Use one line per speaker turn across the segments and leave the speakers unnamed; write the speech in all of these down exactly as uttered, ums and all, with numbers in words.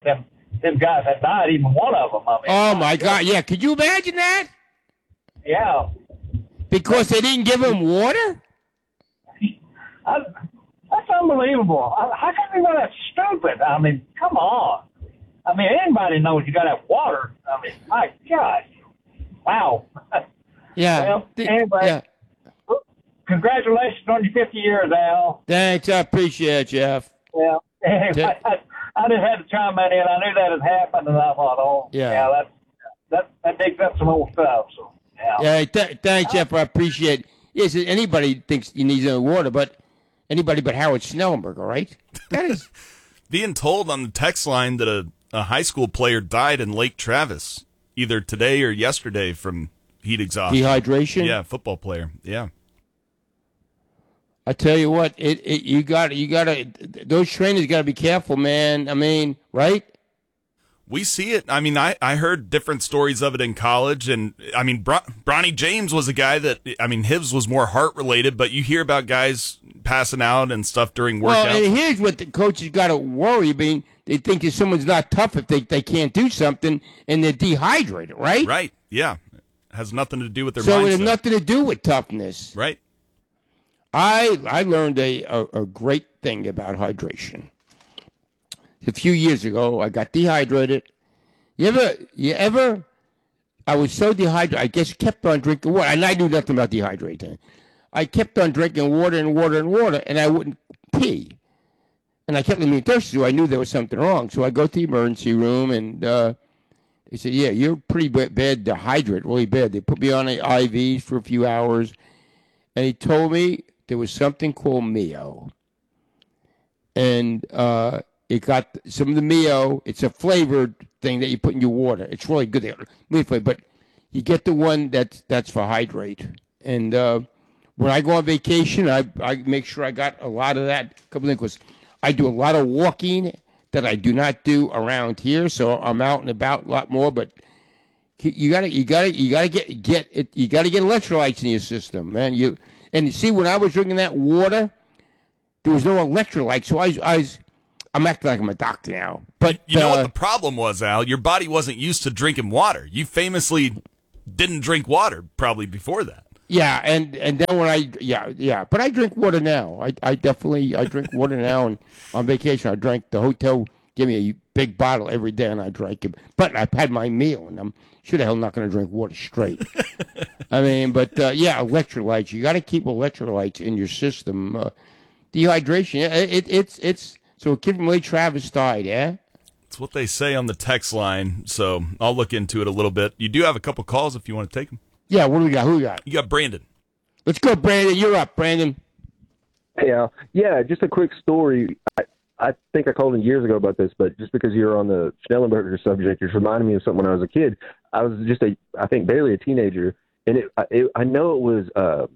them them guys that died, even one of them. I mean,
oh my God! Yeah, could you imagine that?
Yeah.
Because they didn't give him water.
I, that's unbelievable. How can they go that stupid? I mean, come on. I mean, anybody knows you got to have water. I mean, my gosh. Wow.
Yeah.
Well,
the,
anyway,
yeah.
Congratulations on your fifty years, Al.
Thanks. I appreciate it, Jeff.
Yeah. Anyway, I, I just had to chime that in. I knew that had happened, and I thought, oh,
yeah,
yeah that, that, that digs up some old stuff. So, yeah.
Yeah. Th- thanks, Jeff. I appreciate it. Yes, anybody thinks he needs no water, but anybody but Howard Snellenberger, right? That is.
Being told on the text line that a, a high school player died in Lake Travis either today or yesterday from heat exhaustion.
Dehydration?
Yeah, football player. Yeah.
I tell you what, it, it you got you got to those trainers got to be careful, man. I mean, right?
We see it. I mean, I, I heard different stories of it in college, and I mean, Bron- Bronny James was a guy that I mean, his was more heart related, but you hear about guys passing out and stuff during workouts.
Well, and here's what the coaches got to worry. I mean, they think if someone's not tough if they they can't do something, and they're dehydrated, right?
Right. Yeah. It has nothing to do with their
so
mindset.
So it has nothing to do with toughness.
Right.
I I learned a, a, a great thing about hydration. A few years ago, I got dehydrated. You ever, you ever, I was so dehydrated, I guess kept on drinking water, and I knew nothing about dehydrating. I kept on drinking water and water and water, and I wouldn't pee. And I kept getting thirsty, so I knew there was something wrong. So I go to the emergency room, and uh, they said, yeah, you're pretty bad dehydrated, really bad. They put me on I Vs for a few hours, and he told me there was something called Mio. And uh, it got some of the Mio, it's a flavored thing that you put in your water. It's really good. But you get the one that's, that's for hydrate. And uh, when I go on vacation, I, I make sure I got a lot of that. A couple things, because I do a lot of walking that I do not do around here. So I'm out and about a lot more. But you gotta, you gotta, you gotta get get it. You gotta get electrolytes in your system, man. You and see, when I was drinking that water, there was no electrolytes. So I, was, I was, I'm acting like I'm a doctor now. But
you know
uh,
what the problem was, Al? Your body wasn't used to drinking water. You famously didn't drink water probably before that.
Yeah, and, and then when I yeah yeah, but I drink water now. I I definitely I drink water now, and on vacation I drank the hotel give me a big bottle every day, and I drank it. But I've had my meal, and I'm sure the hell not going to drink water straight. I mean, but uh, yeah, electrolytes. You got to keep electrolytes in your system. Uh, dehydration. It, it it's it's so a kid from Lake Travis died. Yeah.
That's what they say on the text line. So I'll look into it a little bit. You do have a couple calls if you want to take them.
Yeah, what do we got? Who we got?
You got Brandon.
Let's go, Brandon. You're up, Brandon.
Hey, Al. Yeah, just a quick story. I, I think I called in years ago about this, but just because you're on the Schnellenberger subject, it's reminding me of something when I was a kid. I was just a, I think, barely a teenager, and it, it I know it was, uh,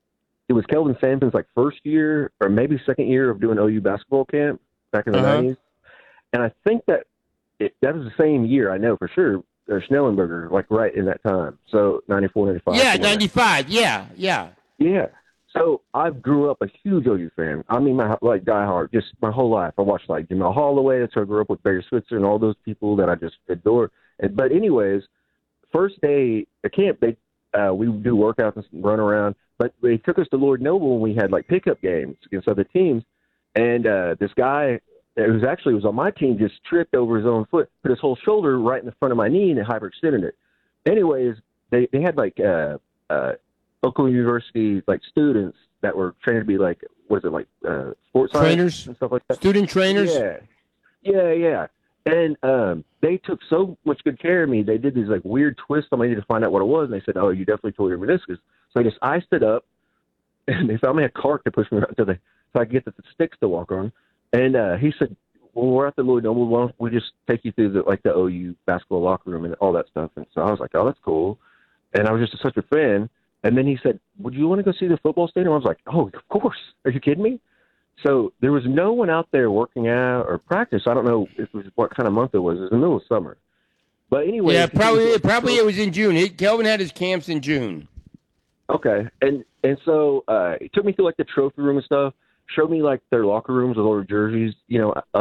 it was Kelvin Sampson's like first year or maybe second year of doing O U basketball camp back in the uh-huh. nineties, and I think that it, that was the same year. I know for sure. Or Schnellenberger, like right in that time. So ninety-four, ninety-five.
Yeah, ninety-five. Yeah, yeah.
Yeah. So I grew up a huge O U fan. I mean, my like diehard, just my whole life. I watched like Jamal Holloway. That's how I grew up with Barry Switzer and all those people that I just adore. And, but anyways, first day at camp, they uh, we would do workouts and run around. But they took us to Lord Noble when we had like pickup games against other teams. And uh, this guy, it was actually was on my team, just tripped over his own foot, put his whole shoulder right in the front of my knee, and it hyperextended it. Anyways, they, they had like uh, uh, Oklahoma University like students that were trained to be like, what is it, like uh, sports
trainers
and stuff like that.
Student trainers.
Yeah, yeah, yeah. And um, they took so much good care of me. They did these like weird twists on my knee to find out what it was, and they said, "Oh, you definitely tore your meniscus." So I just iced it up, and they found me a cart to push me around to the so I could get the, the sticks to walk on. And uh, he said, well, we're at the Lloyd Noble, why don't we just take you through the, like the O U basketball locker room and all that stuff. And so I was like, oh, that's cool. And I was just such a fan. And then he said, would you want to go see the football stadium? I was like, oh, of course. Are you kidding me? So there was no one out there working out or practice. I don't know if it was what kind of month it was. It was in the middle of summer. But anyway.
Yeah, probably probably it was in June. He, Kelvin had his camps in June.
Okay. And and so uh, he took me through like the trophy room and stuff. Showed me like their locker rooms with all their jerseys, you know, up.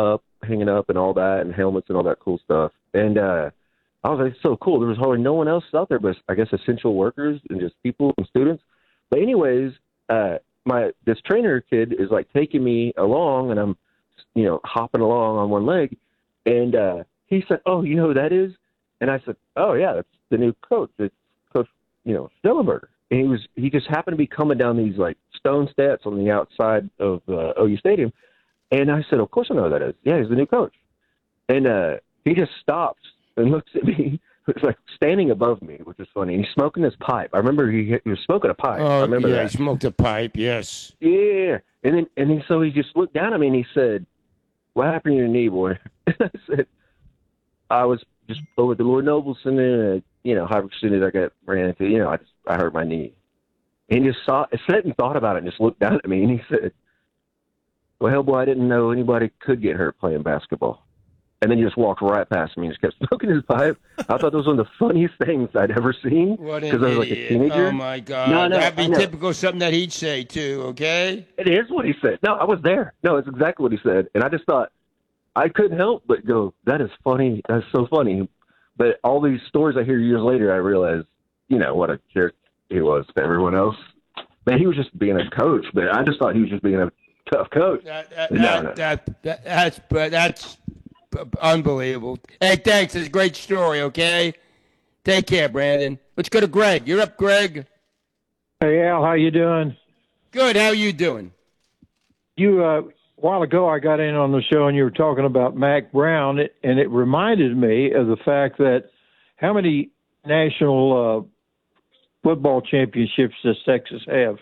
hanging up and all that, and helmets and all that cool stuff. And uh, I was like, so cool. There was hardly no one else out there, but I guess essential workers and just people and students. But anyways, uh, my this trainer kid is like taking me along, and I'm, you know, hopping along on one leg, and uh, he said, "Oh, you know who that is?" And I said, "Oh yeah, that's the new coach. It's Coach, you know, Stellenberger." And he was he just happened to be coming down these like stone steps on the outside of uh, O U Stadium, and I said, "Of course I know who that is. Yeah, he's the new coach." And uh, he just stops and looks at me. It's like standing above me, which is funny. And he's smoking his pipe. I remember he, he was smoking a pipe.
Oh,
I remember
yeah,
that.
he smoked a pipe. Yes.
Yeah, and then and then so he just looked down at me and he said, "What happened to your knee, boy?" And I said, "I was just over at the Lord Nobleson, and uh, you know, how soon as I got ran into, you know, I just I hurt my knee." And he just saw, sat and thought about it, and just looked down at me, and he said, "Well, hell, boy, I didn't know anybody could get hurt playing basketball." And then he just walked right past me and just kept smoking his pipe. I thought that was one of the funniest things I'd ever seen because I was like a teenager.
Oh, my God.
No, no,
That'd be
I know.
typical something that he'd say, too, okay?
It is what he said. No, I was there. No, it's exactly what he said. And I just thought, I couldn't help but go, that is funny. That's so funny. But all these stories I hear years later, I realized, you know, what a jerk he was to everyone else. Man, he was just being a coach, but I just thought he was just being a tough coach.
That, that,
No,
that,
no.
that, that, that's, but that's unbelievable. Hey, thanks. It's a great story, okay? Take care, Brandon. Let's go to Greg. You're up, Greg.
Hey, Al, how you doing?
Good. How are you doing?
You, uh, a while ago, I got in on the show, and you were talking about Mac Brown, and it reminded me of the fact that how many national uh, football championships does Texas have?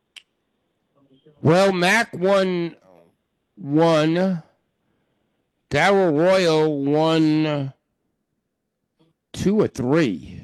Well, Mac won one. Darrell Royal won two or three.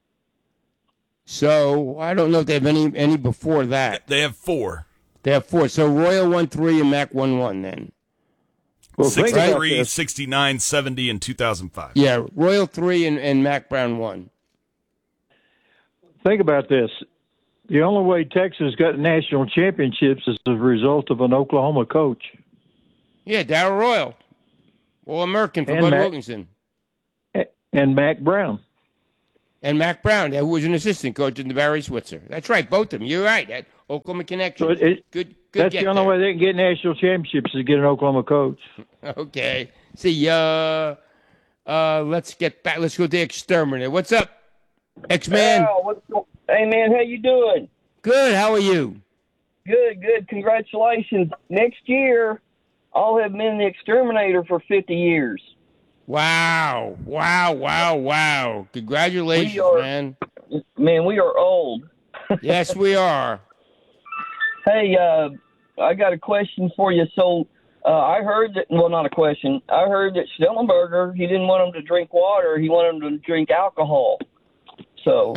So I don't know if they have any any before that.
They have four.
They have four. So Royal won three and Mac won one then.
Well, think about
sixty-three,
this.
sixty-nine, seventy, and two thousand five.
Yeah, Royal three and, and Mac Brown one.
Think about this. The only way Texas got national championships is as a result of an Oklahoma coach.
Yeah, Darrell Royal. All American for
And
Bud
Mac-
Wilkinson.
And Mac Brown.
And Mac Brown, who was an assistant coach in the Barry Switzer. That's right, both of them. You're right. That Oklahoma connection.
So it, it,
good, good.
that's
get
the only
there.
way they can get national championships is to get an Oklahoma coach.
Okay. See, uh, uh, let's get back. Let's go to Exterminator. What's up, X-Man?
Al, what's go- hey man, how you doing?
Good. How are you?
Good, good. Congratulations. Next year, I'll have been the Exterminator for fifty years.
Wow. Wow, wow, wow. Congratulations,
We are-
man.
Man, we are old.
Yes, we are.
Hey, uh, I got a question for you. So, uh, I heard that, well, not a question. I heard that Stellenberger, he didn't want them to drink water. He wanted them to drink alcohol. So,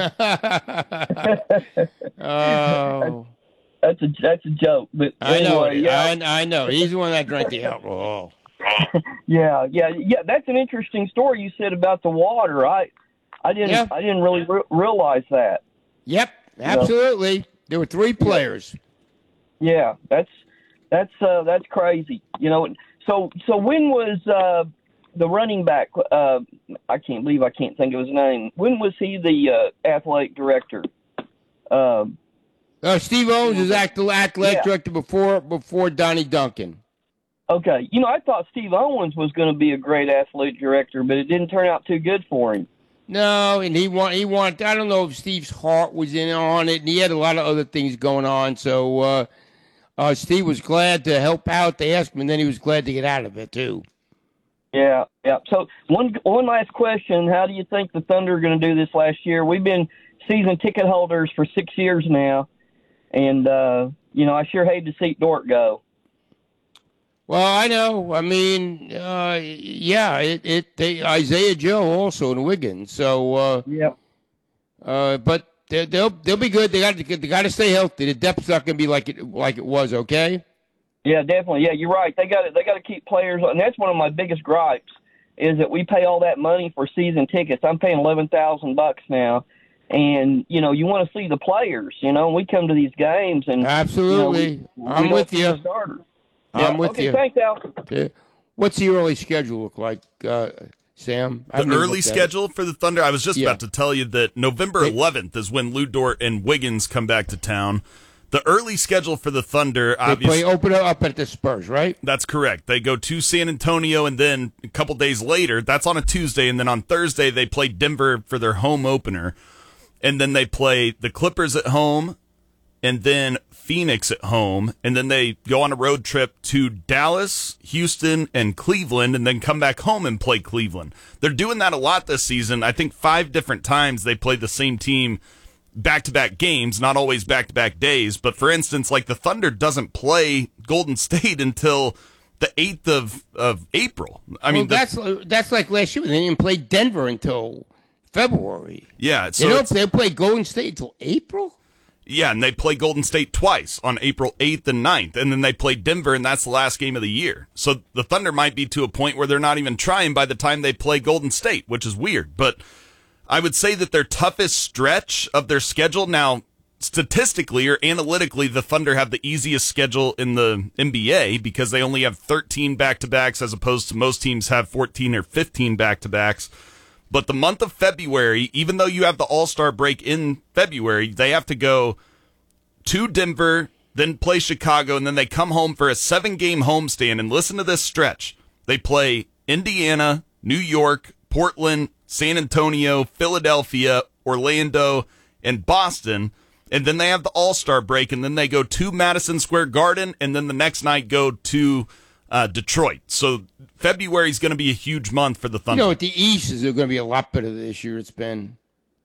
Oh,
that's a, that's a joke. But
I know.
anyway,
it.
yeah.
I, I know. He's the one that drank the alcohol.
Yeah, yeah, yeah. That's an interesting story you said about the water. I, I didn't,
Yeah.
I didn't really re- realize that.
Yep, absolutely. There were three players.
Yeah, that's that's uh, that's crazy. You know. So so when was uh, the running back? Uh, I can't believe I can't think of his name. When was he the uh, athletic director? Um,
Uh, Steve Owens was act- athletic
Yeah.
director before before Donnie Duncan.
okay, you know I thought Steve Owens was going to be a great athletic director, but it didn't turn out too good for him.
No, and he want he wanted. I don't know if Steve's heart was in on it, and he had a lot of other things going on. So uh, uh, Steve was glad to help out. They asked him, and then he was glad to get out of it too.
Yeah, yeah. So one one last question: how do you think the Thunder are going to do this last year? We've been season ticket holders for six years now, and uh, you know I sure hate to see Dort go.
Well, I know. I mean, uh, yeah, it it they, Isaiah Joe also in Wiggins. So, uh,
Yep.
uh, but they, they'll they'll be good. They got to they got to stay healthy. The depth's not going to be like it like it was. Okay.
Yeah, definitely. Yeah, you're right. They got to, they got to keep players, and that's one of my biggest gripes is that we pay all that money for season tickets. I'm paying eleven thousand bucks now, and you know you want to see the players. You know, we come to these games and
Absolutely,
you know, we,
I'm
we
with
don't see
you.
the starters.
I'm
Yeah,
with
okay,
you.
Thanks, Al.
Okay. What's the early schedule look like, uh, Sam?
The early schedule for the Thunder, I was just yeah. about to tell you that November eleventh is when Lou Dort and Wiggins come back to town. The early schedule for the Thunder,
they
obviously,
play open up at the Spurs, right?
That's correct. They go to San Antonio, and then a couple days later, that's on a Tuesday, and then on Thursday they play Denver for their home opener, and then they play the Clippers at home, and then Phoenix at home, and then they go on a road trip to Dallas, Houston, and Cleveland, and then come back home and play Cleveland. They're doing that a lot this season. I think five different times they played the same team back-to-back games, not always back-to-back days, but for instance, like the Thunder doesn't play Golden State until the eighth of, of April. I mean,
well, that's that's like last year. They didn't play Denver until February.
Yeah. So
they don't they play Golden State until April?
Yeah, and they play Golden State twice on April eighth and ninth, and then they play Denver, and that's the last game of the year. So the Thunder might be to a point where they're not even trying by the time they play Golden State, which is weird. But I would say that their toughest stretch of their schedule, now statistically or analytically, the Thunder have the easiest schedule in the N B A because they only have thirteen back-to-backs as opposed to most teams have fourteen or fifteen back-to-backs. But the month of February, even though you have the All-Star break in February, they have to go to Denver, then play Chicago, and then they come home for a seven-game homestand. And listen to this stretch. They play Indiana, New York, Portland, San Antonio, Philadelphia, Orlando, and Boston. And then they have the All-Star break, and then they go to Madison Square Garden, and then the next night go to uh, Detroit. So February is going to be a huge month for the Thunder.
You know, at the East is going to be a lot better this year. It's been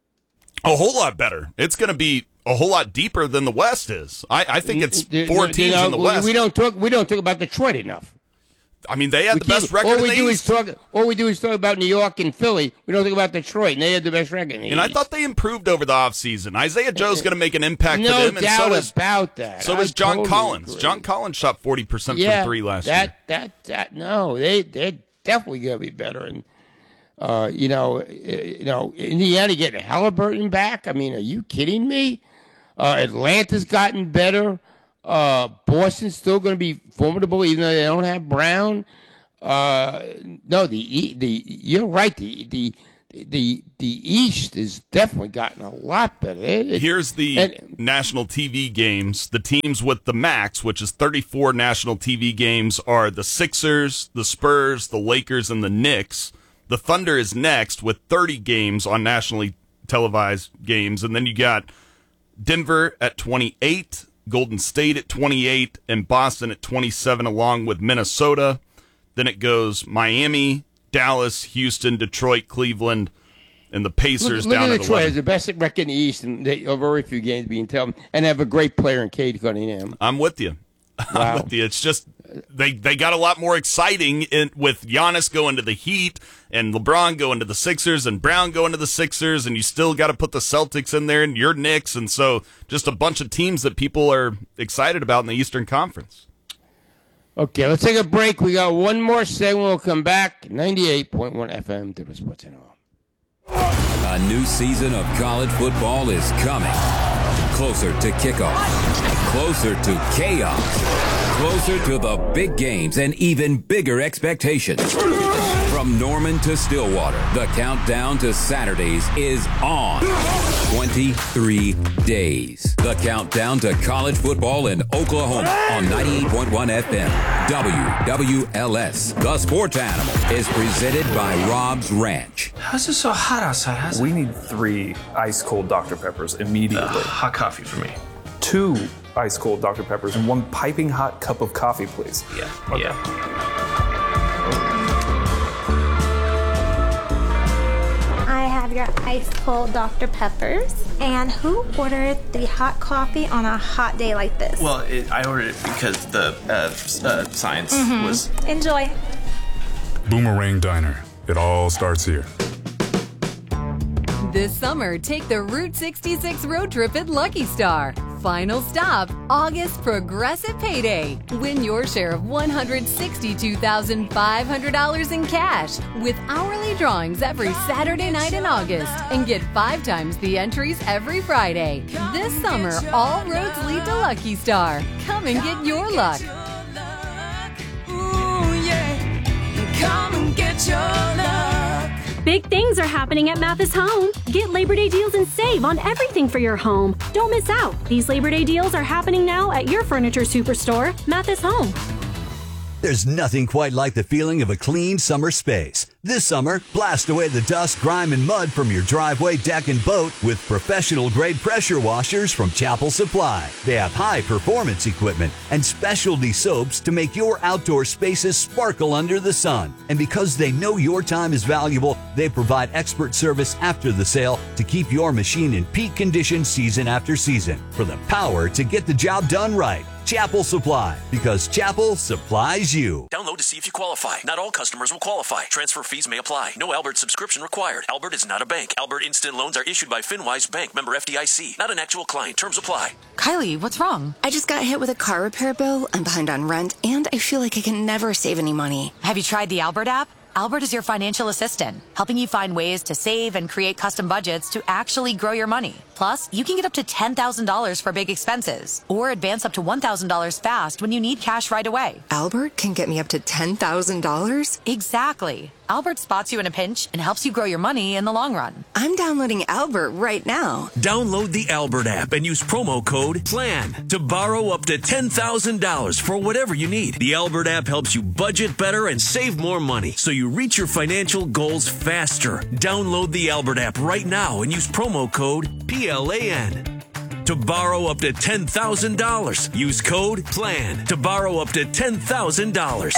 a whole lot better. It's going to be a whole lot deeper than the West is. I, I think it's four teams
you know,
in the West.
We don't talk. We don't talk about Detroit enough.
I mean, they had
we
the best record
all
in
we
the
do
East.
Is talk, all we do is talk about New York and Philly. We don't think about Detroit, and they had the best record in the
And
East.
I thought they improved over the offseason. Isaiah Joe's going to make an impact
no
for them, and
doubt
so does,
about that.
so
I
does John
totally
Collins.
agree.
John Collins shot forty percent
yeah,
from three last
that,
year.
That, that, no, they, they're definitely going to be better. And, uh, you know, you know, Indiana getting Halliburton back. I mean, are you kidding me? Uh, Atlanta's gotten better. Uh, Boston's still going to be formidable, even though they don't have Brown. Uh, no, the the you're right. The the the the East has definitely gotten a lot better. It,
Here's the and, national T V games. The teams with the max, which is thirty-four national T V games, are the Sixers, the Spurs, the Lakers, and the Knicks. The Thunder is next with thirty games on nationally televised games, and then you got Denver at twenty-eight, Golden State at twenty-eight, and Boston at twenty-seven, along with Minnesota. Then it goes Miami, Dallas, Houston, Detroit, Cleveland, and the Pacers
look, look
down
at
at
Detroit.
eleven.
Has the best record in the East, and they have very few games being told, and have a great player in Cade Cunningham.
I'm with you.
Wow.
I'm with you. It's just they they got a lot more exciting in, with Giannis going to the Heat and LeBron going to the Sixers and Brown going to the Sixers, and you still got to put the Celtics in there and your Knicks, and so just a bunch of teams that people are excited about in the Eastern Conference.
Okay, let's take a break. We got one more segment. We'll come back. ninety-eight point one F M, W Sports N O.
A new season of college football is coming. Closer to kickoff. Closer to chaos. Closer to the big games and even bigger expectations. From Norman to Stillwater, the countdown to Saturdays is on. twenty-three days. The countdown to college football in Oklahoma on ninety-eight point one F M. W W L S. The Sports Animal is presented by Rob's Ranch.
How's it so hot outside? How's
we need three ice cold Doctor Peppers immediately.
Uh, hot coffee for me.
Two ice cold Doctor Peppers and one piping hot cup of coffee, please.
Yeah,
okay.
yeah.
I have your ice cold Doctor Peppers. And who ordered the hot coffee on a hot day like this?
Well, it, I ordered it because the uh, uh, science
mm-hmm.
was...
Enjoy.
Boomerang Diner. It all starts here.
This summer, take the Route sixty-six road trip at Lucky Star. Final stop, August Progressive Payday. Win your share of one hundred sixty-two thousand five hundred dollars in cash with hourly drawings every Saturday night in August and get five times the entries every Friday. This summer, all roads lead to Lucky Star. Come and get your luck.
Big things are happening at Mathis Home. Get Labor Day deals and save on everything for your home. Don't miss out. These Labor Day deals are happening now at your furniture superstore, Mathis Home.
There's nothing quite like the feeling of a clean summer space. This summer, blast away the dust, grime, and mud from your driveway, deck, and boat with professional-grade pressure washers from Chapel Supply. They have high-performance equipment and specialty soaps to make your outdoor spaces sparkle under the sun. And because they know your time is valuable, they provide expert service after the sale to keep your machine in peak condition season after season. For the power to get the job done right. Chapel Supply, because Chapel supplies you.
Download to see if you qualify. Not all customers will qualify. Transfer fees may apply. No Albert subscription required. Albert is not a bank. Albert Instant Loans are issued by FinWise Bank, member F D I C. Not an actual client. Terms apply.
Kylie, what's wrong? I just got hit with a car repair bill. I'm behind on rent, and I feel like I can never save any money.
Have you tried the Albert app? Albert is your financial assistant, helping you find ways to save and create custom budgets to actually grow your money. Plus, you can get up to ten thousand dollars for big expenses or advance up to one thousand dollars fast when you need cash right away.
Albert can get me up to ten thousand dollars?
Exactly. Albert spots you in a pinch and helps you grow your money in the long run.
I'm downloading Albert right now.
Download the Albert app and use promo code PLAN to borrow up to ten thousand dollars for whatever you need. The Albert app helps you budget better and save more money so you reach your financial goals faster. Download the Albert app right now and use promo code P L A N to borrow up to ten thousand dollars. Use code PLAN to borrow up to ten thousand dollars.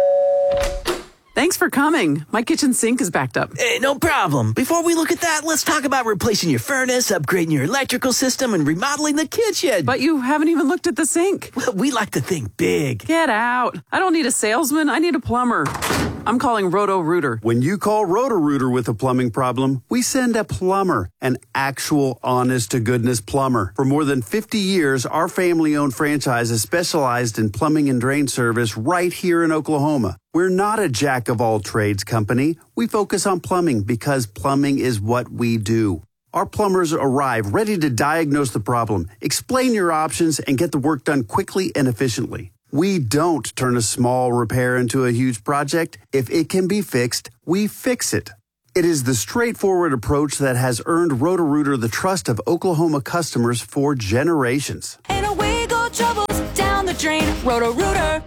Thanks for coming. My kitchen sink is backed up.
Hey, no problem. Before we look at that, let's talk about replacing your furnace, upgrading your electrical system, and remodeling the kitchen.
But you haven't even looked at the sink.
Well, we like to think big.
Get out. I don't need a salesman. I need a plumber. I'm calling Roto-Rooter.
When you call Roto-Rooter with a plumbing problem, we send a plumber, an actual honest-to-goodness plumber. For more than fifty years, our family-owned franchise has specialized in plumbing and drain service right here in Oklahoma. We're not a jack-of-all-trades company. We focus on plumbing because plumbing is what we do. Our plumbers arrive ready to diagnose the problem, explain your options, and get the work done quickly and efficiently. We don't turn a small repair into a huge project. If it can be fixed, we fix it. It is the straightforward approach that has earned Roto-Rooter the trust of Oklahoma customers for generations.
And away go troubles down the drain. Roto-Rooter.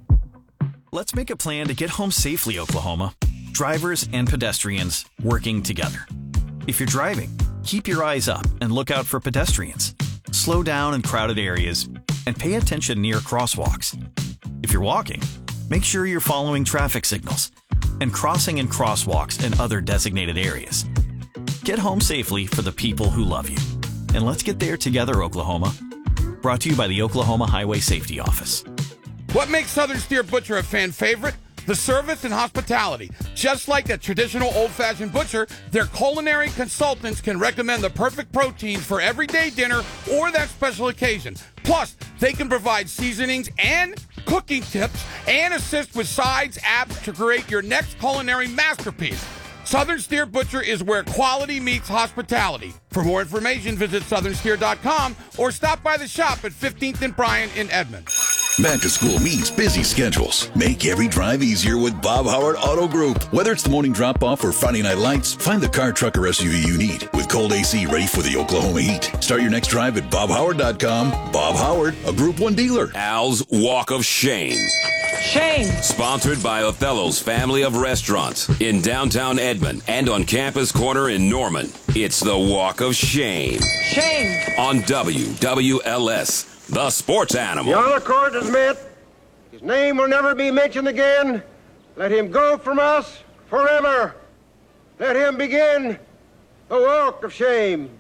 Let's make a plan to get home safely, Oklahoma. Drivers and pedestrians working together. If you're driving, keep your eyes up and look out for pedestrians. Slow down in crowded areas and pay attention near crosswalks. If you're walking, make sure you're following traffic signals and crossing in crosswalks and other designated areas. Get home safely for the people who love you. And let's get there together, Oklahoma. Brought to you by the Oklahoma Highway Safety Office.
What makes Southern Steer Butcher a fan favorite? The service and hospitality. Just like a traditional old-fashioned butcher, their culinary consultants can recommend the perfect proteins for everyday dinner or that special occasion. Plus, they can provide seasonings and cooking tips and assist with sides, apps to create your next culinary masterpiece. Southern Steer Butcher is where quality meets hospitality. For more information, visit southern steer dot com or stop by the shop at fifteenth and Bryant in Edmond.
Back to school means busy schedules. Make every drive easier with Bob Howard Auto Group. Whether it's the morning drop-off or Friday night lights, find the car, truck, or S U V you need with cold A C ready for the Oklahoma heat. Start your next drive at bob howard dot com. Bob Howard, a Group one dealer.
Al's Walk of Shame.
Shame.
Sponsored by Othello's family of restaurants in downtown Edmond and on Campus Corner in Norman. It's the Walk of Shame.
Shame.
On W W L S, the sports animal.
The honor court has met. His name will never be mentioned again. Let him go from us forever. Let him begin the walk of shame.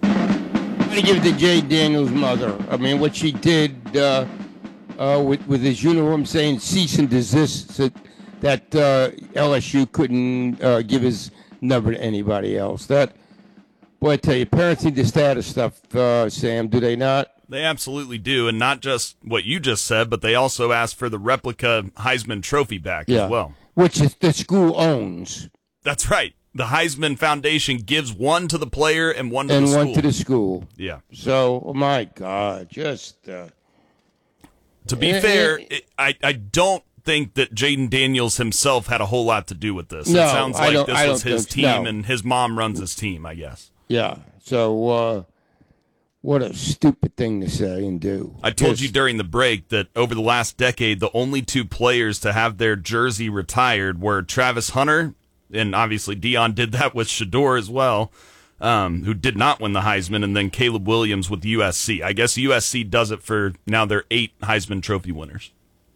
I'm going to give it to Jay Daniels' mother. I mean, what she did uh, uh, with, with his uniform saying cease and desist, that, that uh, L S U couldn't uh, give his number to anybody else. That, boy, I tell you, parents need to status stuff, uh, Sam, do they not?
They absolutely do, and not just what you just said, but they also asked for the replica Heisman Trophy back
yeah.
as well.
Which is, the school owns.
That's right. The Heisman Foundation gives one to the player and one to
and
the school.
And one to the school.
Yeah.
So, oh my God, just... Uh,
to be
eh,
fair,
eh,
it, I, I don't think that Jaden Daniels himself had a whole lot to do with this.
No,
it sounds
I
like
don't-
this
I
was
don't
his
think-
team,
no.
and his mom runs his team, I guess.
Yeah. So, uh, what a stupid thing to say and do.
I told
Just-
you during the break that over the last decade, the only two players to have their jersey retired were Travis Hunter, and obviously Dion did that with Shador as well, um, who did not win the Heisman, and then Caleb Williams with U S C. I guess U S C does it for now their eight Heisman Trophy winners.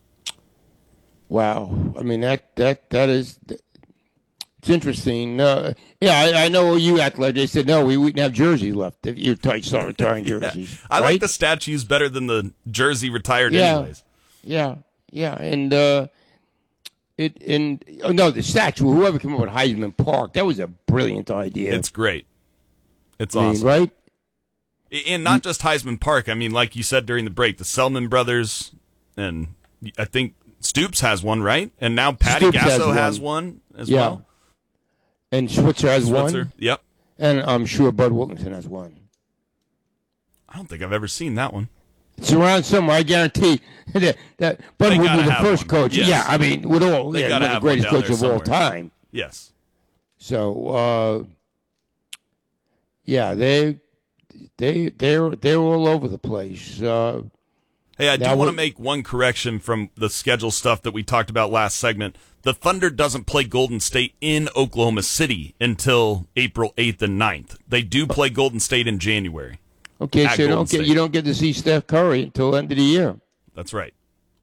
Wow. I mean, that, that, that is, it's interesting. Uh, yeah, I, I know you act like they said, no, we wouldn't have jerseys left if you t- start retiring jerseys.
I
right?
like the statues better than the jersey retired
Yeah.
anyways.
Yeah, yeah, and uh, it and oh no, the statue. Whoever came up with Heisman Park, that was a brilliant idea.
It's great. It's
I mean,
awesome.
right?
And not just Heisman Park. I mean, like you said during the break, the Selman brothers, and I think Stoops has one, right? And now Patty
Stoops
Gasso
has
has
one.
one as
Yeah.
well.
And Switzer has
Switzer,
one.
yep.
And I'm sure Bud Wilkinson has one.
I don't think I've ever seen that one.
It's around somewhere. I guarantee that, that Bud
They
Wilkinson
gotta
was the
have
first
one.
coach.
Yes.
Yeah, I mean, with all,
They
yeah,
gotta
one of
have
the
one
greatest
down there
coaches of all
somewhere.
time.
Yes.
So, uh, yeah, they they they're they're all over the place. Uh,
Hey, I do
Now
want to
we-
make one correction from the schedule stuff that we talked about last segment. The Thunder doesn't play Golden State in Oklahoma City until April eighth and ninth. They do play Golden State in January.
okay,
At
so you
Golden
don't get
State.
you don't get to see Steph Curry until the end of the year.
That's right.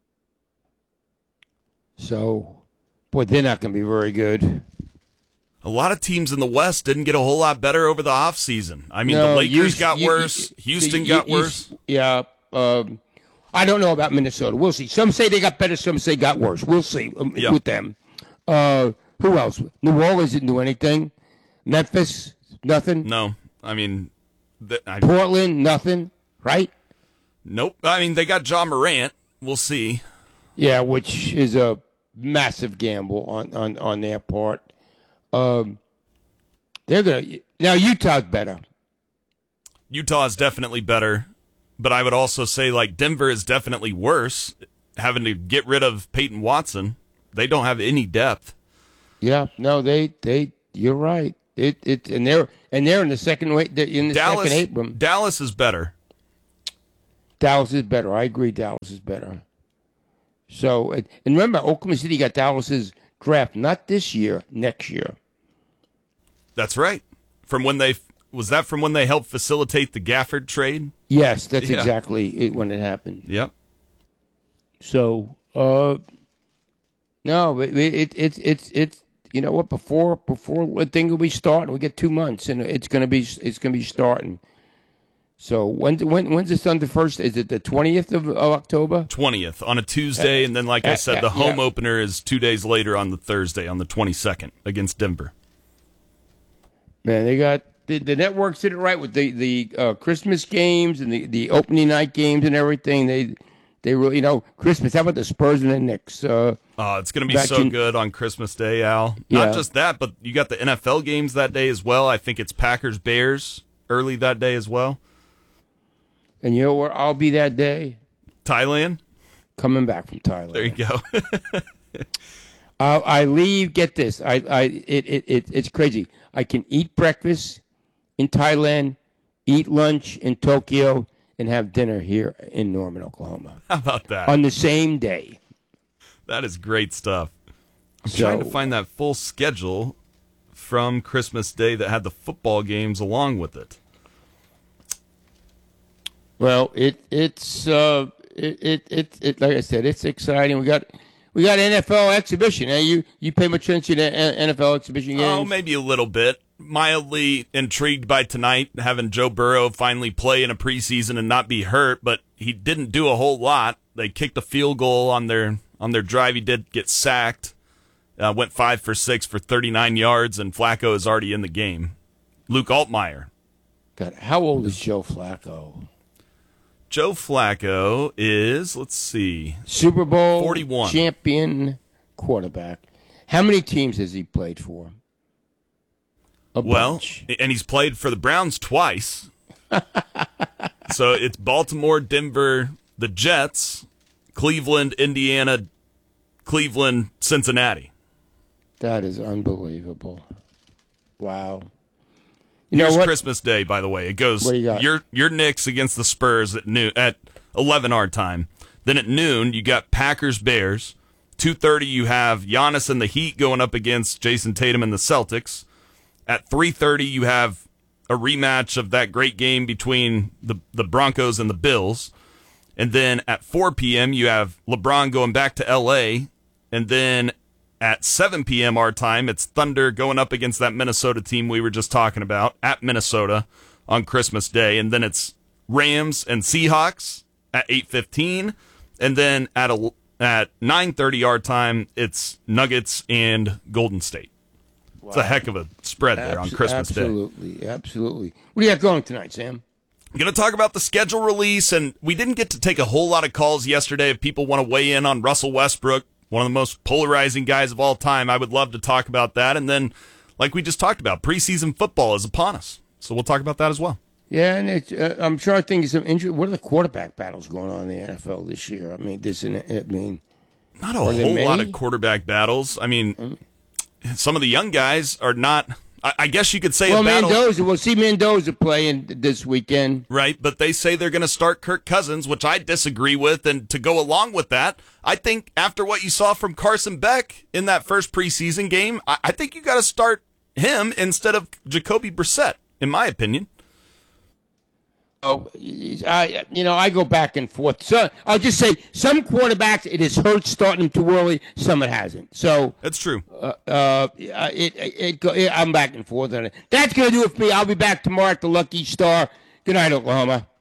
So, boy, they're not going to be very good.
A lot of teams in the West didn't get a whole lot better over the offseason. I mean,
No,
the Lakers
you-
got
you-
worse.
you-
Houston
you-
got
you-
worse.
Yeah. Um, I don't know about Minnesota. We'll see. Some say they got better. Some say got worse. We'll see um,
Yeah.
with them. Uh, who else? New Orleans didn't do anything. Memphis, nothing.
No, I mean, th- I,
Portland, nothing. Right?
nope. I mean, they got John Morant. We'll see.
Yeah, which is a massive gamble on, on, on their part. Um, they're gonna now. Utah's better.
Utah is definitely better, but I would also say like Denver is definitely worse, having to get rid of Peyton Watson. They don't have any depth.
Yeah, no, they they. You're right. It it and they're and they're in the second way in the
Dallas,
second Abram.
Dallas is better.
Dallas is better. I agree. Dallas is better. So and and remember, Oklahoma City got Dallas's draft not this year, next year.
That's right. From when they was that from when they helped facilitate the Gafford trade?
Yes, that's
Yeah.
exactly it when it happened.
Yep.
So, uh, no, it, it it's it's it's you know what before before the thing will be starting. We get two months and it's gonna be it's gonna be starting. So when when when's the Thunder first? Is it the twentieth of, of October?
twentieth on a Tuesday, and then, like I
Uh,
said,
uh,
the home
yeah.
opener is two days later on the Thursday, on the twenty-second, against Denver.
Man, they got the, the networks did it right with the the uh, Christmas games and the, the opening night games and everything. They they really you know Christmas. How about the Spurs and the Knicks? Uh,
Oh, it's going to be
back
so
in-
good on Christmas Day, Al.
Yeah.
Not just that, but you got the N F L games that day as well. I think it's Packers Bears early that day as well.
And you know where I'll be that day?
Thailand.
Coming back from Thailand.
There you go.
Uh, I leave. Get this. I, I, it, it, it, it's crazy. I can eat breakfast in Thailand, eat lunch in Tokyo, and have dinner here in Norman, Oklahoma
How about that?
on the same day.
That is great stuff. I'm
So-
trying to find that full schedule from Christmas Day that had the football games along with it.
Well, it, it's, uh, it, it, it, it, like I said, it's exciting. We got, we got N F L exhibition. Hey, you, you pay much attention to N F L exhibition games?
Oh, maybe a little bit. Mildly intrigued by tonight, having Joe Burrow finally play in a preseason and not be hurt, but he didn't do a whole lot. They kicked a field goal on their on their drive. He did get sacked. Uh, went five for six for thirty-nine yards, and Flacco is already in the game. Luke Altmaier.
God, how old is Joe Flacco?
Joe Flacco is, let's see,
Super Bowl
forty-one.
champion quarterback. How many teams has he played for? A
Well,
bunch.
and he's played for the Browns twice. So it's Baltimore, Denver, the Jets, Cleveland, Indiana, Cleveland, Cincinnati.
That is unbelievable. Wow. You
Here's
know what?
Christmas Day, by the way. It goes
What do you got?
your your Knicks against the Spurs at noon at eleven our time. Then at noon you got Packers Bears. two thirty you have Giannis and the Heat going up against Jason Tatum and the Celtics. At three thirty you have a rematch of that great game between the the Broncos and the Bills. And then at four p.m. you have LeBron going back to L A. And then at seven p.m. our time, it's Thunder going up against that Minnesota team we were just talking about at Minnesota on Christmas Day. And then it's Rams and Seahawks at eight fifteen. And then at a, at nine thirty our time, it's Nuggets and Golden State. Wow. It's a heck of a spread there on Christmas
absolutely,
Day.
Absolutely, absolutely. What do you got going tonight, Sam?
I'm going to talk about the schedule release, and we didn't get to take a whole lot of calls yesterday if people want to weigh in on Russell Westbrook, one of the most polarizing guys of all time. I would love to talk about that. And then, like we just talked about, preseason football is upon us. So we'll talk about that as well.
Yeah, and it's, uh, I'm sure I think some injury. What are the quarterback battles going on in the N F L this year? I mean, this. I mean,
not a whole lot of quarterback battles. I mean, some of the young guys are not. I, I guess you could say
well,
a battle.
Mendoza. We'll see Mendoza playing this weekend,
right? But they say they're going to start Kirk Cousins, which I disagree with. And to go along with that, I think after what you saw from Carson Beck in that first preseason game, I, I think you got to start him instead of Jacoby Brissett, in my opinion.
Oh, I you know I go back and forth. So I'll just say some quarterbacks it has hurt starting them too early. Some it hasn't. So
that's true.
Uh, uh it, it, it, it I'm back and forth on it. That's gonna do it for me. I'll be back tomorrow at the Lucky Star. Good night, Oklahoma.